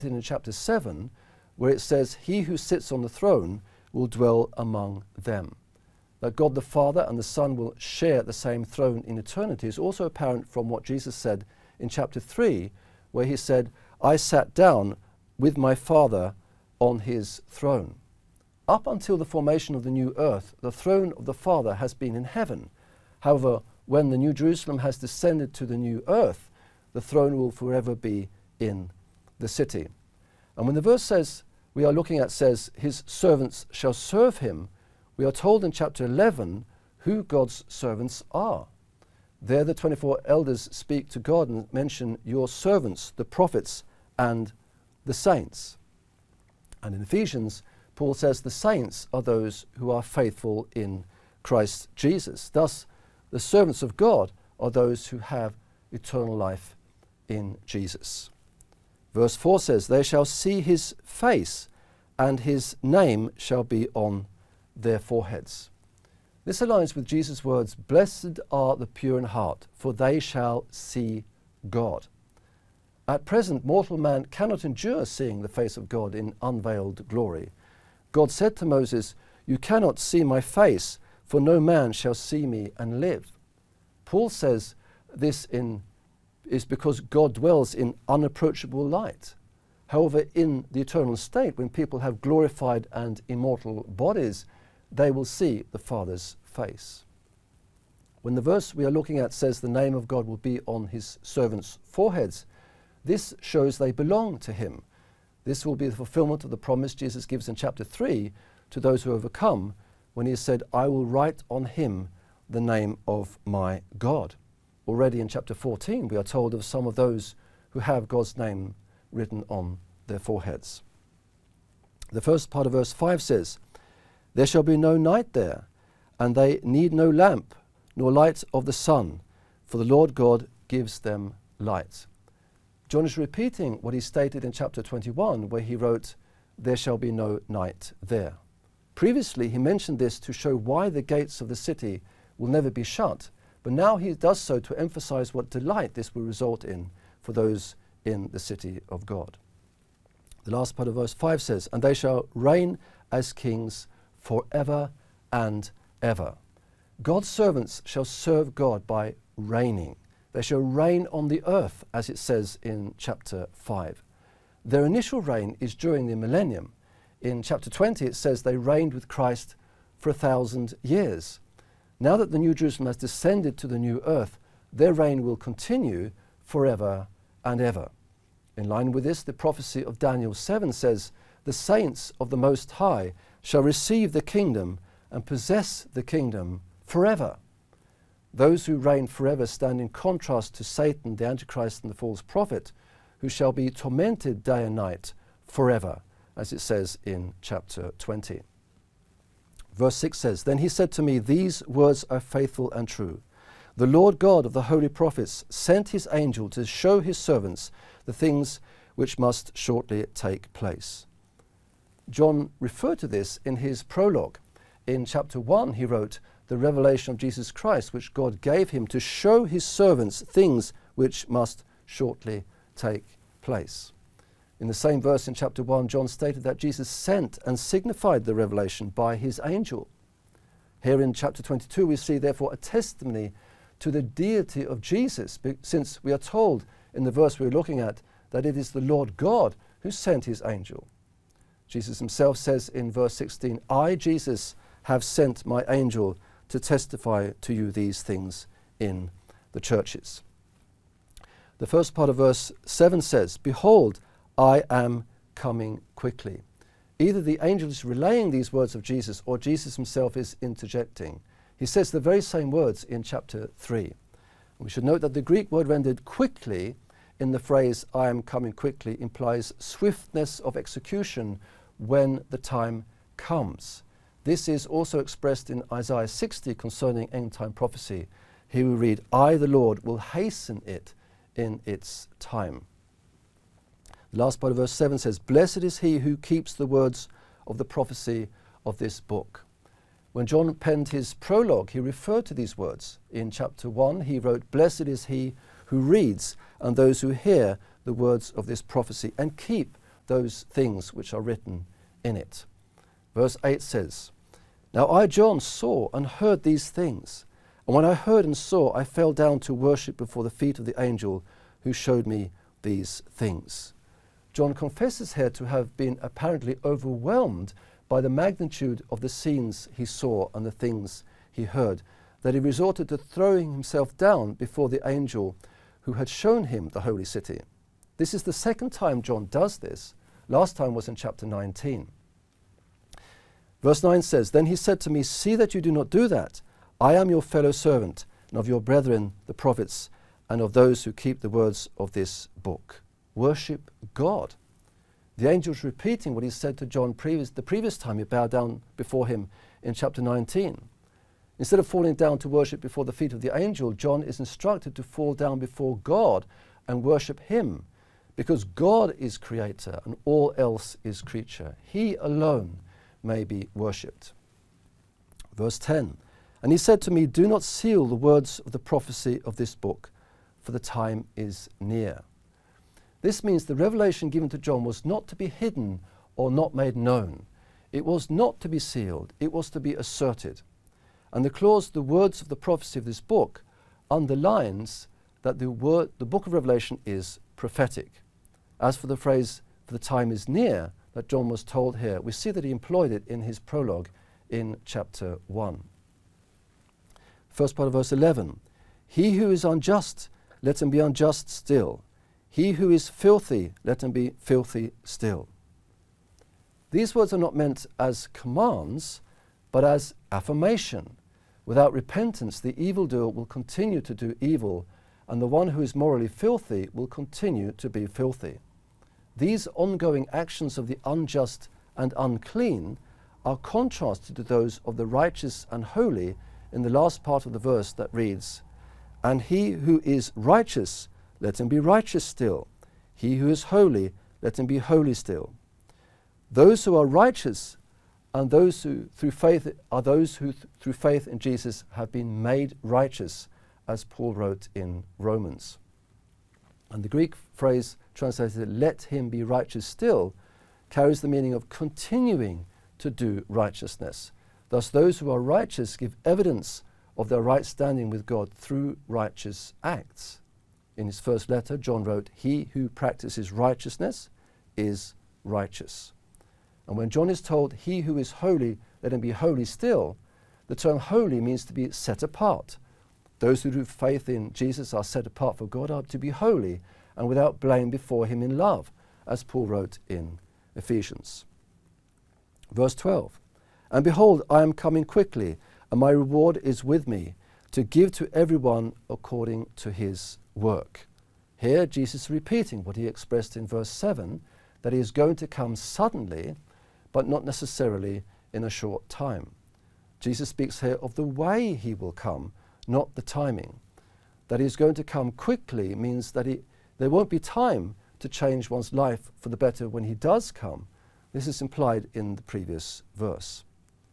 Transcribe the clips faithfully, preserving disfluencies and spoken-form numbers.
in chapter seven, where it says, "He who sits on the throne will dwell among them." That God the Father and the Son will share the same throne in eternity is also apparent from what Jesus said in chapter three, where he said, "I sat down with my Father on his throne." Up until the formation of the new earth, the throne of the Father has been in heaven. However, when the New Jerusalem has descended to the new earth, the throne will forever be in the city. And when the verse says, we are looking at says, "His servants shall serve him," we are told in chapter eleven who God's servants are. There the twenty-four elders speak to God and mention your servants, the prophets and the saints. And in Ephesians, Paul says the saints are those who are faithful in Christ Jesus. Thus, the servants of God are those who have eternal life in Jesus. Verse four says, "They shall see his face, and his name shall be on their foreheads." This aligns with Jesus' words, "Blessed are the pure in heart, for they shall see God." At present, mortal man cannot endure seeing the face of God in unveiled glory. God said to Moses, "You cannot see my face, for no man shall see me and live." Paul says this in, is because God dwells in unapproachable light. However, in the eternal state, when people have glorified and immortal bodies, they will see the Father's face. When the verse we are looking at says the name of God will be on his servants' foreheads, this shows they belong to him. This will be the fulfillment of the promise Jesus gives in chapter three to those who overcome, when he said, "I will write on him the name of my God." Already in chapter fourteen, we are told of some of those who have God's name written on their foreheads. The first part of verse five says, "There shall be no night there, and they need no lamp, nor light of the sun, for the Lord God gives them light." John is repeating what he stated in chapter twenty-one, where he wrote, "There shall be no night there." Previously, he mentioned this to show why the gates of the city will never be shut, but now he does so to emphasize what delight this will result in for those in the city of God. The last part of verse five says, "And they shall reign as kings forever and ever." God's servants shall serve God by reigning. They shall reign on the earth, as it says in chapter five. Their initial reign is during the millennium. In chapter twenty, it says they reigned with Christ for a thousand years. Now that the New Jerusalem has descended to the new earth, their reign will continue forever and ever. In line with this, the prophecy of Daniel seven says, "The saints of the Most High shall receive the kingdom and possess the kingdom forever." Those who reign forever stand in contrast to Satan, the Antichrist, and the false prophet, who shall be tormented day and night forever, as it says in chapter twenty. Verse six says, "Then he said to me, These words are faithful and true. The Lord God of the holy prophets sent his angel to show his servants the things which must shortly take place." John referred to this in his prologue. In chapter one, he wrote, "The revelation of Jesus Christ, which God gave him to show his servants things which must shortly take place." In the same verse in chapter one, John stated that Jesus sent and signified the revelation by his angel. Here in chapter twenty-two, we see therefore a testimony to the deity of Jesus, since we are told in the verse we're looking at that it is the Lord God who sent his angel. Jesus himself says in verse sixteen, "I, Jesus, have sent my angel to testify to you these things in the churches." The first part of verse seven says, "Behold, I am coming quickly." Either the angel is relaying these words of Jesus, or Jesus himself is interjecting. He says the very same words in chapter three. We should note that the Greek word rendered "quickly" in the phrase "I am coming quickly" implies swiftness of execution when the time comes. This is also expressed in Isaiah sixty concerning end-time prophecy. Here we read, "I, the Lord, will hasten it in its time." The last part of verse seven says, "Blessed is he who keeps the words of the prophecy of this book." When John penned his prologue, he referred to these words. In chapter one, he wrote, "Blessed is he who reads and those who hear the words of this prophecy and keep those things which are written in it. Verse eight says, Now I, John, saw and heard these things. And when I heard and saw, I fell down to worship before the feet of the angel who showed me these things. John confesses here to have been apparently overwhelmed by the magnitude of the scenes he saw and the things he heard, that he resorted to throwing himself down before the angel who had shown him the holy city. This is the second time John does this. Last time was in chapter nineteen. Verse nine says, Then he said to me, See that you do not do that. I am your fellow servant, and of your brethren the prophets, and of those who keep the words of this book. Worship God. The angel's repeating what he said to John previous, the previous time he bowed down before him in chapter nineteen. Instead of falling down to worship before the feet of the angel, John is instructed to fall down before God and worship him, because God is creator and all else is creature. He alone may be worshipped. Verse ten, And he said to me, Do not seal the words of the prophecy of this book, for the time is near. This means the revelation given to John was not to be hidden or not made known. It was not to be sealed. It was to be asserted. And the clause, the words of the prophecy of this book, underlines that the, word, the book of Revelation is prophetic. As for the phrase, for the time is near, that John was told here, we see that he employed it in his prologue in chapter one. First part of verse eleven, He who is unjust, let him be unjust still. He who is filthy, let him be filthy still. These words are not meant as commands, but as affirmation. Without repentance, the evildoer will continue to do evil, and the one who is morally filthy will continue to be filthy. These ongoing actions of the unjust and unclean are contrasted to those of the righteous and holy in the last part of the verse that reads, And he who is righteous, let him be righteous still. He who is holy, let him be holy still. Those who are righteous and those who through faith are those who th- through faith in Jesus have been made righteous, as Paul wrote in Romans. And the Greek phrase translated, let him be righteous still, carries the meaning of continuing to do righteousness. Thus those who are righteous give evidence of their right standing with God through righteous acts. In his first letter, John wrote, He who practices righteousness is righteous. And when John is told, He who is holy, let him be holy still, the term holy means to be set apart. Those who do faith in Jesus are set apart for God are to be holy and without blame before him in love, as Paul wrote in Ephesians. Verse twelve, And behold, I am coming quickly, and my reward is with me, to give to everyone according to his work. Here Jesus is repeating what he expressed in verse seven, that he is going to come suddenly, but not necessarily in a short time. Jesus speaks here of the way he will come, not the timing. That he is going to come quickly means that he, there won't be time to change one's life for the better when he does come. This is implied in the previous verse.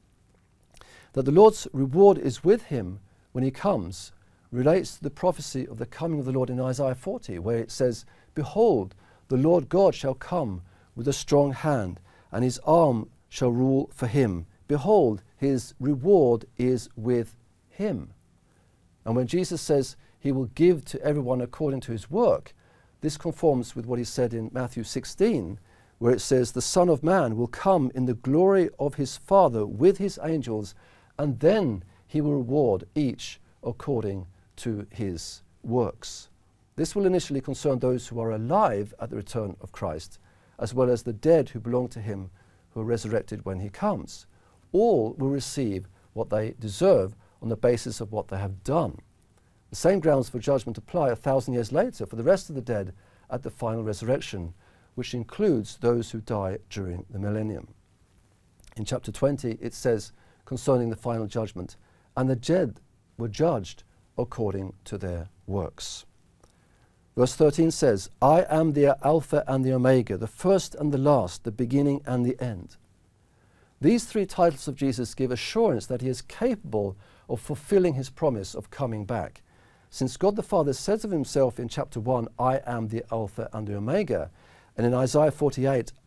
That the Lord's reward is with him when he comes relates to the prophecy of the coming of the Lord in Isaiah forty, where it says, Behold, the Lord God shall come with a strong hand, and his arm shall rule for him. Behold, his reward is with him. And when Jesus says he will give to everyone according to his work, this conforms with what he said in Matthew sixteen, where it says, The Son of Man will come in the glory of his Father with his angels, and then he will reward each according to his works. This will initially concern those who are alive at the return of Christ, as well as the dead who belong to him, who are resurrected when he comes. All will receive what they deserve on the basis of what they have done. The same grounds for judgment apply a thousand years later for the rest of the dead at the final resurrection, which includes those who die during the millennium. In chapter twenty, it says concerning the final judgment, and the dead were judged according to their works. Verse thirteen says, I am the Alpha and the Omega, the first and the last, the beginning and the end. These three titles of Jesus give assurance that he is capable of fulfilling his promise of coming back. Since God the Father says of himself in chapter one, I am the Alpha and the Omega, and in Isaiah forty-eight,